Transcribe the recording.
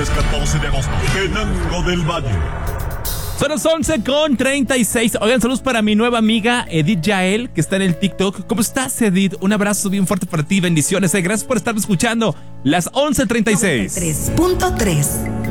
Miércoles 14 de agosto, Tenango del Valle. Son las 11:36. Oigan, saludos para mi nueva amiga Edith Yael, que está en el TikTok. ¿Cómo estás, Edith? Un abrazo bien fuerte para ti. Bendiciones. Gracias por estarme escuchando. Las 11:36. 3.3